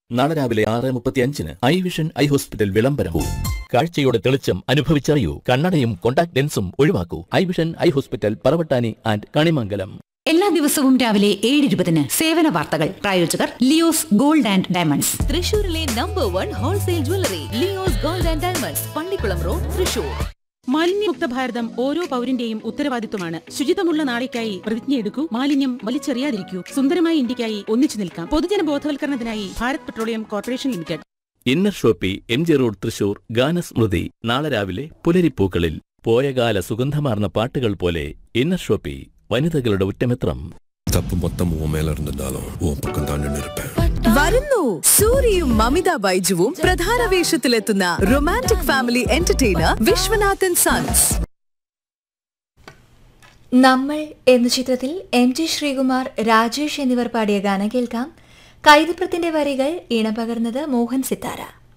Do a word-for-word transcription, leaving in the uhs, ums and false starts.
നാളെ രാവിലെ ആറ് മുപ്പത്തി അഞ്ചിന് ഐ വിഷൻ ഐ ഹോസ്പിറ്റൽ വിളംബരവും. കാഴ്ചയുടെ തെളിച്ചം അനുഭവിച്ചറിയൂ. കണ്ണടയും contact ലെൻസും ഒഴിവാക്കൂ. I vision eye hospital, Paravattani and Kanimangalam. എല്ലാ ദിവസവും രാവിലെ ഏഴ് ഇരുപതിന് സേവന വാർത്തകൾ. പ്രായോജകർ ലിയോസ് ഗോൾഡ് ആൻഡ് ഡയമണ്ട്സ്. തൃശൂരിലെ number one wholesale jewellery Leo's gold and diamonds, Pallikkulam road, Thrissur. മാലിന്യമുക്ത ഭാരതം ഓരോ പൗരന്റെയും ഉത്തരവാദിത്വമാണ്. ശുചിത്വമുള്ള നാളേക്കായി പ്രതിജ്ഞയെടുക്കൂ. മാലിന്യം വലിച്ചെറിയാതിരിക്കൂ. സുന്ദരമായ ഇന്ത്യക്കായി ഒന്നിച്ചു നിൽക്കാം. പൊതുജന ബോധവൽക്കരണത്തിനായി Bharat petroleum corporation limited. Inner Shopee, M G road, Thrissur. ഗാനസ്മൃതി നാളെ രാവിലെ പുലരിപ്പൂക്കളിൽ. പോയകാല സുഗന്ധമാർന്ന പാട്ടുകൾ പോലെ ഇന്നർ ഷോപ്പി, വനിതകളുടെ ഉറ്റമിത്രം. തപ്പ് മൊത്തം ഓ മേലിരുന്നാലും ഓ പക്കം താണ്ടി നിൽപ്പേൻ. വരുന്നു സൂര്യയും മമിത ബൈജുവും പ്രധാന വേഷത്തിലെത്തുന്ന romantic family entertainer Viswanathan sons. നമ്മൾ എന്ന ചിത്രത്തിൽ എം ജി ശ്രീകുമാർ, രാജേഷ് എന്നിവർ പാടിയ ഗാനം കേൾക്കാം. കൈതപ്രത്തിന്റെ വരികൾ ഇണപകർന്നത് മോഹൻ സിത്താര.